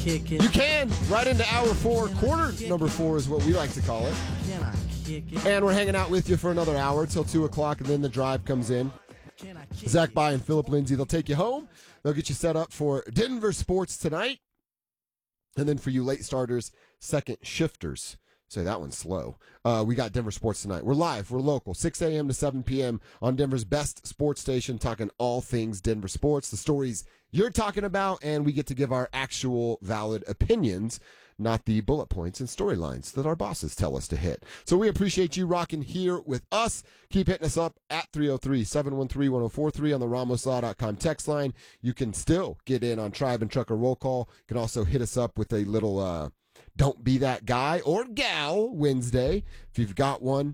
kick it? You can. Right into hour 4. Quarter number 4 is what we like to call it. Can I kick it? And we're hanging out with you for another hour till 2 o'clock, and then the drive comes in. Can I kick Zach it? By and Philip Lindsay, they'll take you home. They'll get you set up for Denver sports tonight. And then for you late starters, second shifters. Say that one's slow. We got Denver sports tonight. We're live. We're local. 6 a.m. to 7 p.m. on Denver's best sports station, talking all things Denver sports, the stories you're talking about, and we get to give our actual valid opinions, not the bullet points and storylines that our bosses tell us to hit. So we appreciate you rocking here with us. Keep hitting us up at 303-713-1043 on the RamosLaw.com text line. You can still get in on Tribe and Trucker Roll Call. You can also hit us up with a little Don't Be That Guy or Gal Wednesday. If you've got one,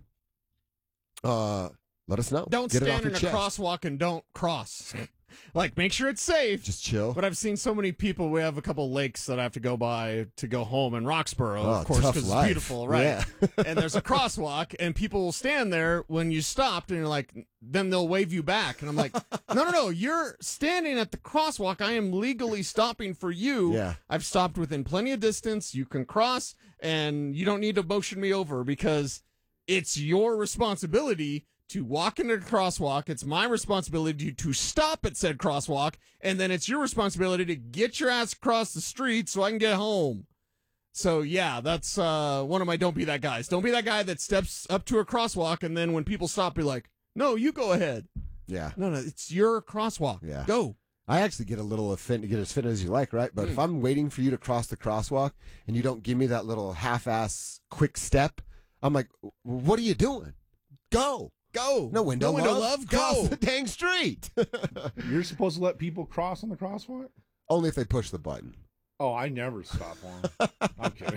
let us know. Don't Get it off stand in your a chest. crosswalk and don't cross. Like, make sure it's safe. Just chill. But I've seen so many people. We have a couple lakes that I have to go by to go home in Roxborough, Oh, of course, tough because it's life. beautiful, right? Yeah. And there's a crosswalk, and people will stand there when you stopped, and you're like, then they'll wave you back. And I'm like, no, you're standing at the crosswalk. I am legally stopping for you. Yeah. I've stopped within plenty of distance. You can cross, and you don't need to motion me over because it's your responsibility to walk into the crosswalk. It's my responsibility to stop at said crosswalk, and then it's your responsibility to get your ass across the street so I can get home. So, yeah, that's one of my don't be that guys. Don't be that guy that steps up to a crosswalk, and then when people stop, be like, no, you go ahead. Yeah. No, it's your crosswalk. Yeah. Go. I actually get a little offended, get as offended as you like, right? But if I'm waiting for you to cross the crosswalk and you don't give me that little half-ass quick step, I'm like, what are you doing? Go. Go. No window, love. Cross Go. the dang street. You're supposed to let people cross on the crosswalk? Only if they push the button. Oh, I never stop one. I'm kidding.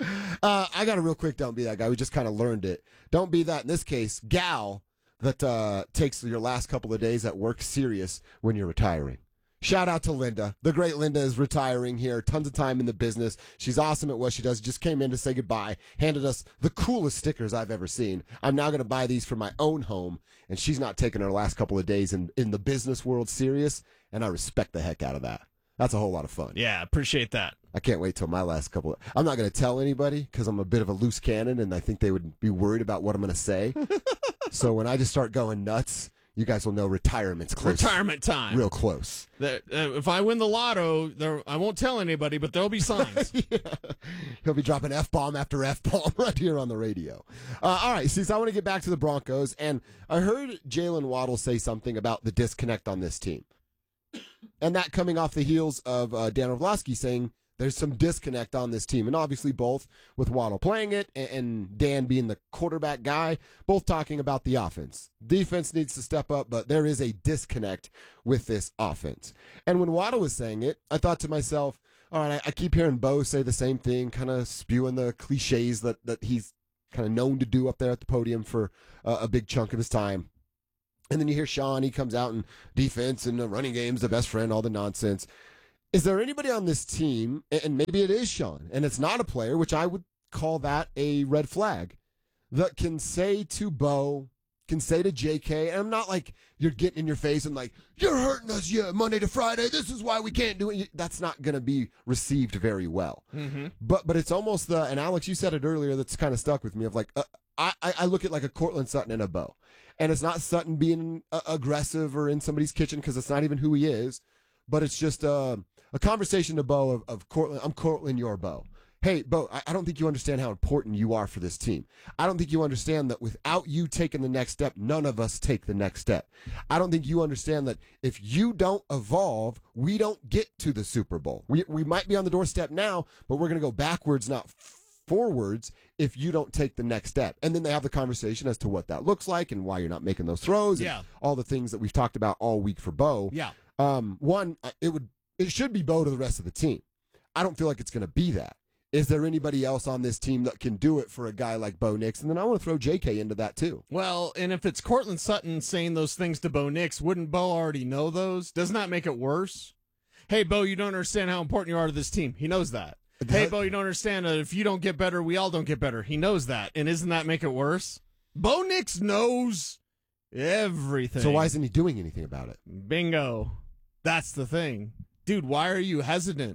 I got a real quick don't be that guy. We just kind of learned it. Don't be that, in this case, gal that takes your last couple of days at work serious when you're retiring. Shout out to Linda. The great Linda is retiring here. Tons of time in the business. She's awesome at what she does. Just came in to say goodbye. Handed us the coolest stickers I've ever seen. I'm now going to buy these for my own home. And she's not taking her last couple of days in the business world serious. And I respect the heck out of that. That's a whole lot of fun. Yeah, appreciate that. I can't wait till my last couple of... I'm not going to tell anybody because I'm a bit of a loose cannon and I think they would be worried about what I'm going to say. So when I just start going nuts, you guys will know retirement's close. Retirement time. Real close. If I win the lotto, I won't tell anybody, but there'll be signs. Yeah. He'll be dropping F-bomb after F-bomb right here on the radio. All right, so I want to get back to the Broncos, and I heard Jalen Waddle say something about the disconnect on this team. And that coming off the heels of Dan Orlovsky saying there's some disconnect on this team. And obviously both with Waddle playing it and Dan being the quarterback guy, both talking about the offense. Defense needs to step up, but there is a disconnect with this offense. And when Waddle was saying it, I thought to myself, all right, I keep hearing Bo say the same thing, kind of spewing the cliches that he's kind of known to do up there at the podium for a big chunk of his time. And then you hear Sean, he comes out and defense and the running game's the best friend, all the nonsense. Is there anybody on this team, and maybe it is Sean, and it's not a player, which I would call that a red flag, that can say to Bo, can say to JK, and I'm not like you're getting in your face and like, you're hurting us, yeah, Monday to Friday, this is why we can't do it. That's not going to be received very well. Mm-hmm. But it's almost and Alex, you said it earlier, that's kind of stuck with me, of like, I look at like a Cortland Sutton and a Bo. And it's not Sutton being aggressive or in somebody's kitchen because it's not even who he is. But it's just a conversation to Bo of Cortland. I'm Cortland, you're Bo. Hey, Bo, I don't think you understand how important you are for this team. I don't think you understand that without you taking the next step, none of us take the next step. I don't think you understand that if you don't evolve, we don't get to the Super Bowl. We might be on the doorstep now, but we're going to go backwards, not forwards, if you don't take the next step. And then they have the conversation as to what that looks like and why you're not making those throws. Yeah. And all the things that we've talked about all week for Bo. Yeah. It should be Bo to the rest of the team. I don't feel like it's going to be that. Is there anybody else on this team that can do it for a guy like Bo Nix? And then I want to throw JK into that too. Well, and if it's Cortland Sutton saying those things to Bo Nix, wouldn't Bo already know those? Doesn't that make it worse? Hey, Bo, you don't understand how important you are to this team. He knows that. Hey, Bo, you don't understand that if you don't get better, we all don't get better. He knows that. And isn't that make it worse? Bo Nix knows everything. So why isn't he doing anything about it? Bingo. That's the thing. Dude, why are you hesitant?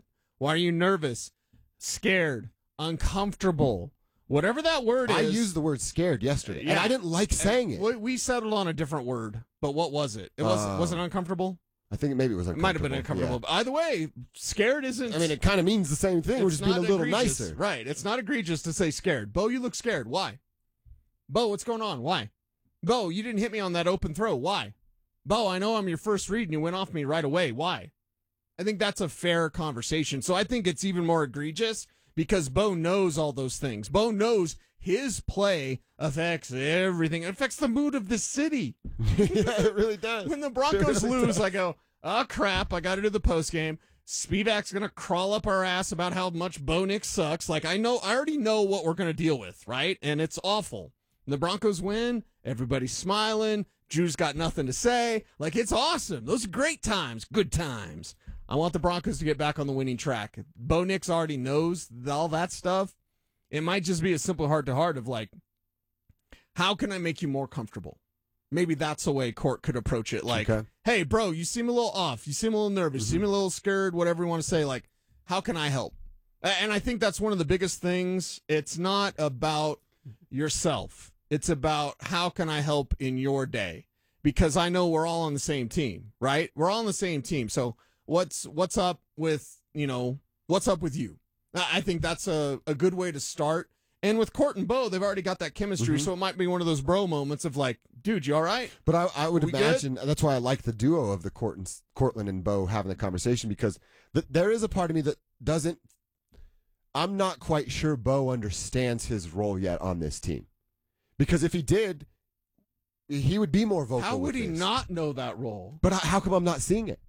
Why are you nervous, scared, uncomfortable? Whatever that word is. I used the word scared yesterday, and Yeah. I didn't like saying it. We settled on a different word, but what was it? Was it uncomfortable? I think maybe it was It uncomfortable. might have been uncomfortable. Yeah. But either way, scared isn't. I mean, it kind of means the same thing. We're it's just being a not little egregious. nicer. Right. It's not egregious to say scared. Bo, you look scared. Why? Bo, what's going on? Why? Bo, you didn't hit me on that open throw. Why? Bo, I know I'm your first read and you went off me right away. Why? I think that's a fair conversation. So I think it's even more egregious because Bo knows all those things. Bo knows his play affects everything. It affects the mood of the city. Yeah, it really does. When the Broncos It really lose, does. I go, oh, crap, I got to do the postgame. Spivak's going to crawl up our ass about how much Bo Nix sucks. Like, I already know what we're going to deal with, right? And it's awful. The Broncos win. Everybody's smiling. Drew's got nothing to say. Like, it's awesome. Those are great times. Good times. I want the Broncos to get back on the winning track. Bo Nix already knows all that stuff. It might just be a simple heart-to-heart of, like, how can I make you more comfortable? Maybe that's a way Court could approach it. Like, Okay. hey, bro, you seem a little off. You seem a little nervous. You seem a little scared, whatever you want to say. Like, how can I help? And I think that's one of the biggest things. It's not about yourself. It's about how can I help in your day? Because I know we're all on the same team, right? We're all on the same team. So what's up with, what's up with you? I think that's a good way to start. And with Court and Bo, they've already got that chemistry, so it might be one of those bro moments of like, dude, you all right? But I would We good? imagine that's why I like the duo of the Cortland and Bo having the conversation, because there is a part of me that doesn't. I'm not quite sure Bo understands his role yet on this team, because if he did, he would be more vocal. How would with he this. not know that role? But how come I'm not seeing it?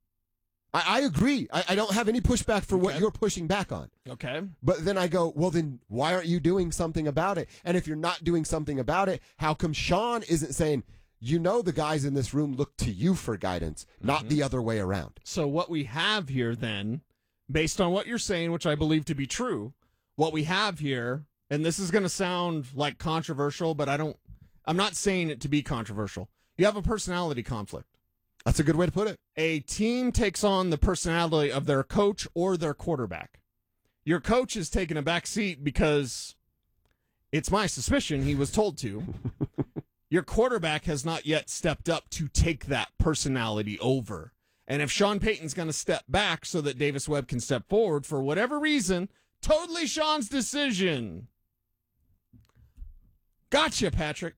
I agree. I don't have any pushback for what Okay. you're pushing back on. Okay. But then I go, well, then why aren't you doing something about it? And if you're not doing something about it, how come Sean isn't saying, the guys in this room look to you for guidance, not the other way around? So what we have here then, based on what you're saying, which I believe to be true, what we have here, and this is going to sound like controversial, but I'm not saying it to be controversial. You have a personality conflict. That's a good way to put it. A team takes on the personality of their coach or their quarterback. Your coach is taking a back seat because it's my suspicion he was told to. Your quarterback has not yet stepped up to take that personality over. And if Sean Payton's going to step back so that Davis Webb can step forward for whatever reason, totally Sean's decision. Gotcha, Patrick.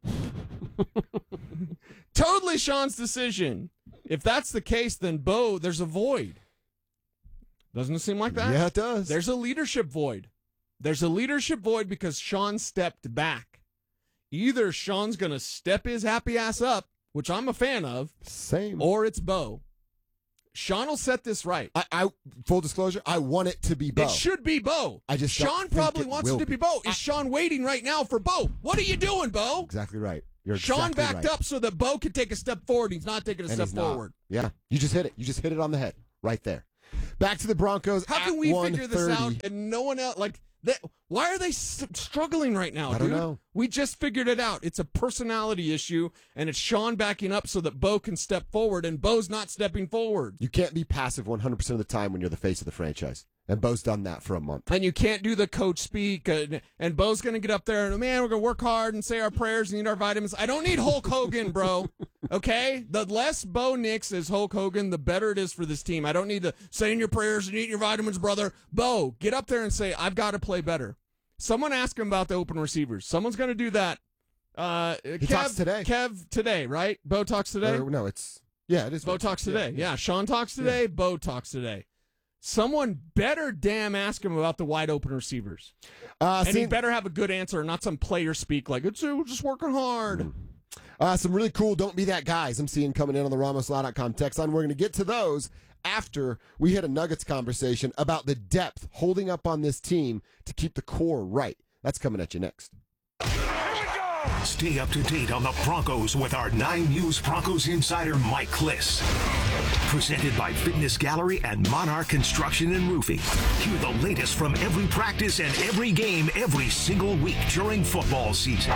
Totally Sean's decision. If that's the case, then Bo, there's a void. Doesn't it seem like that? Yeah, it does. There's a leadership void. There's a leadership void because Sean stepped back. Either Sean's going to step his happy ass up, which I'm a fan of, Same. or it's Bo. Sean will set this right. I full disclosure, I want it to be Bo. It should be Bo. I just don't Sean think probably it wants it will to be Bo. Is Sean waiting right now for Bo? What are you doing, Bo? Exactly right. You're Sean exactly backed right. up so that Bo could take a step forward. He's not taking a And step he's not. forward. Yeah, you just hit it. You just hit it on the head right there. Back to the Broncos. How at can we figure this 1:30. out and no one else? Like, why are they struggling right now, I don't dude? know. We just figured it out. It's a personality issue, and it's Sean backing up so that Bo can step forward, and Bo's not stepping forward. You can't be passive 100% of the time when you're the face of the franchise. And Bo's done that for a month. And you can't do the coach speak, and Bo's going to get up there and, man, we're going to work hard and say our prayers and eat our vitamins. I don't need Hulk Hogan, bro. Okay? The less Bo Nix is Hulk Hogan, the better it is for this team. I don't need to say in your prayers and eat your vitamins, brother. Bo, get up there and say, I've got to play better. Someone ask him about the open receivers. Someone's going to do that. He talks today. Kev today, right? Bo talks today? No, it is. Bo talks today. Yeah, Sean talks today. Bo talks today. Someone better damn ask him about the wide open receivers. And he better have a good answer, not some player speak like, we're just working hard. Some really cool Don't Be That Guys I'm seeing coming in on the RamosLaw.com text line. We're going to get to those after we hit a Nuggets conversation about the depth holding up on this team to keep the core right. That's coming at you next. Stay up to date on the Broncos with our 9 News Broncos insider Mike Kliss. Presented by Fitness Gallery and Monarch Construction and Roofing. Hear the latest from every practice and every game every single week during football season.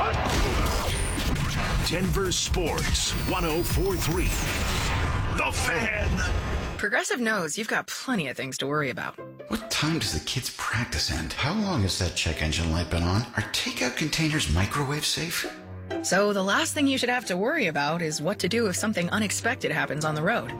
Denver Sports 104.3. The Fan. Progressive knows you've got plenty of things to worry about, What time does the kids' practice end? How long has that check engine light been on? Are takeout containers microwave safe? So the last thing you should have to worry about is what to do if something unexpected happens on the road.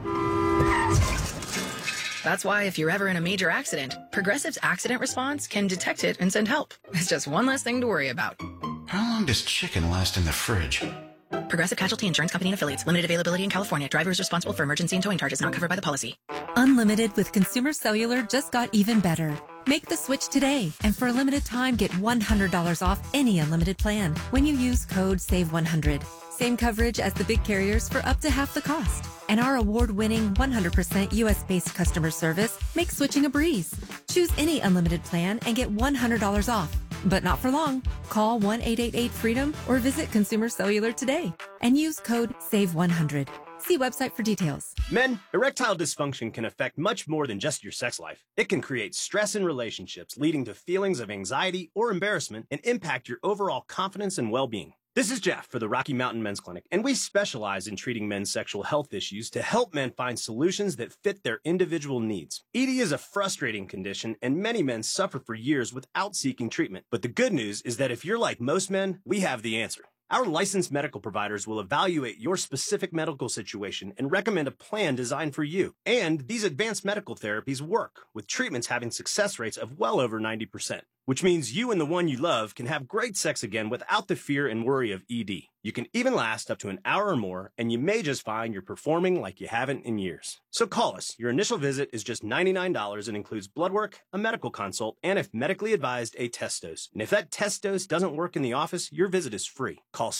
That's why if you're ever in a major accident, Progressive's accident response can detect it and send help. It's just one less thing to worry about. How long does chicken last in the fridge? Progressive Casualty Insurance Company and Affiliates. Limited availability in California. Driver is responsible for emergency and towing charges not covered by the policy. Unlimited with Consumer Cellular just got even better. Make the switch today, and for a limited time, get $100 off any unlimited plan when you use code SAVE100. Same coverage as the big carriers for up to half the cost. And our award-winning 100% U.S.-based customer service makes switching a breeze. Choose any unlimited plan and get $100 off. But not for long. Call 1-888-FREEDOM or visit Consumer Cellular today and use code SAVE100. See website for details. Men, erectile dysfunction can affect much more than just your sex life. It can create stress in relationships, leading to feelings of anxiety or embarrassment, and impact your overall confidence and well-being. This is Jeff for the Rocky Mountain Men's Clinic, and we specialize in treating men's sexual health issues to help men find solutions that fit their individual needs. ED is a frustrating condition, and many men suffer for years without seeking treatment. But the good news is that if you're like most men, we have the answer. Our licensed medical providers will evaluate your specific medical situation and recommend a plan designed for you. And these advanced medical therapies work, with treatments having success rates of well over 90%, which means you and the one you love can have great sex again without the fear and worry of ED. You can even last up to an hour or more, and you may just find you're performing like you haven't in years. So call us. Your initial visit is just $99 and includes blood work, a medical consult, and if medically advised, a test dose. And if that test dose doesn't work in the office, your visit is free. Call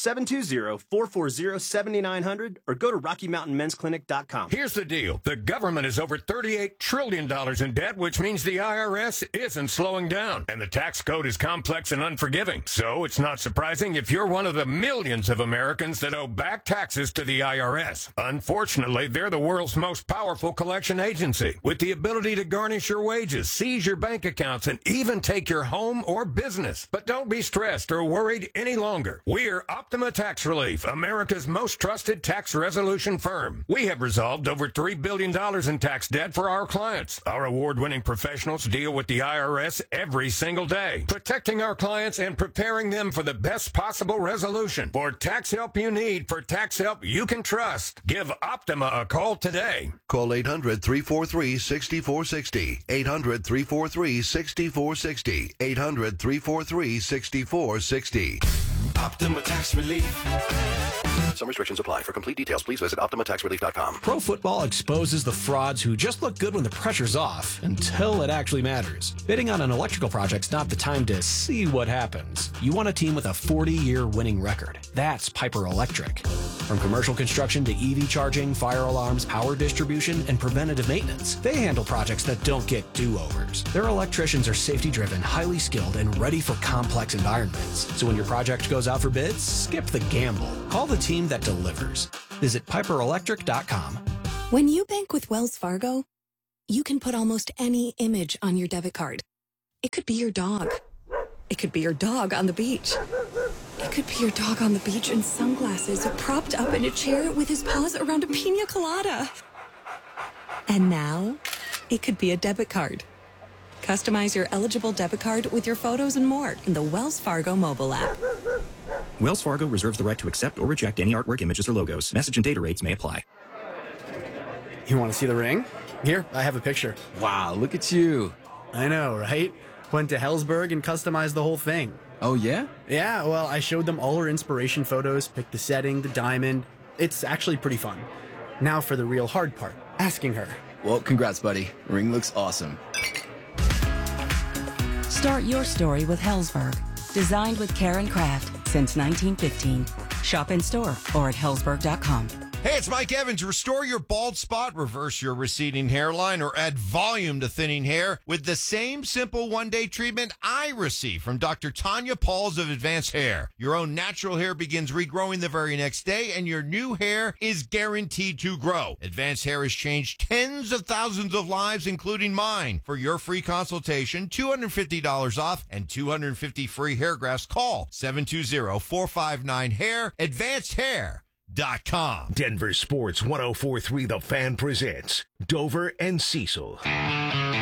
720-440-7900 or go to RockyMountainMen'sClinic.com. Here's the deal. The government is over $38 trillion in debt, which means the IRS isn't slowing down. And the tax code is complex and unforgiving. So it's not surprising if you're one of the millions of Americans that owe back taxes to the IRS. Unfortunately, they're the world's most powerful collection agency, with the ability to garnish your wages, seize your bank accounts, and even take your home or business. But don't be stressed or worried any longer. We're Optima Tax Relief, America's most trusted tax resolution firm. We have resolved over $3 billion in tax debt for our clients. Our award-winning professionals deal with the IRS every single day, protecting our clients and preparing them for the best possible resolution. For tax help you need, for tax help you can trust, give Optima a call today. Call 800-343-6460. 800-343-6460. 800-343-6460. Optima Tax Relief. Some restrictions apply. For complete details, please visit OptimaTaxRelief.com. Pro Football exposes the frauds who just look good when the pressure's off until it actually matters. Bidding on an electrical project's not the time to see what happens. You want a team with a 40-year winning record. That's Piper Electric. From commercial construction to EV charging, fire alarms, power distribution, and preventative maintenance, they handle projects that don't get do-overs. Their electricians are safety-driven, highly skilled, and ready for complex environments. So when your project goes out for bids, skip the gamble. Call the team that delivers. Visit piperelectric.com. When you bank with Wells Fargo, you can put almost any image on your debit card. It could be your dog. It could be your dog on the beach. It could be your dog on the beach in sunglasses, propped up in a chair with his paws around a pina colada. And now, it could be a debit card. Customize your eligible debit card with your photos and more in the Wells Fargo mobile app. Wells Fargo reserves the right to accept or reject any artwork, images, or logos. Message and data rates may apply. You want to see the ring? Here, I have a picture. Wow, look at you. I know, right? Went to Hellsberg and customized the whole thing. Oh, yeah? Yeah, well, I showed them all her inspiration photos, picked the setting, the diamond. It's actually pretty fun. Now for the real hard part, asking her. Well, congrats, buddy. Ring looks awesome. Start your story with Hellsberg. Designed with care and craft since 1915. Shop in store or at hellsberg.com. Hey, it's Mike Evans. Restore your bald spot, reverse your receding hairline, or add volume to thinning hair with the same simple one-day treatment I receive from Dr. Tanya Pauls of Advanced Hair. Your own natural hair begins regrowing the very next day, and your new hair is guaranteed to grow. Advanced Hair has changed tens of thousands of lives, including mine. For your free consultation, $250 off, and 250 free hair grafts, call 720-459-HAIR, AdvancedHair.com. Denver Sports 104.3 The Fan presents Dover and Cecil.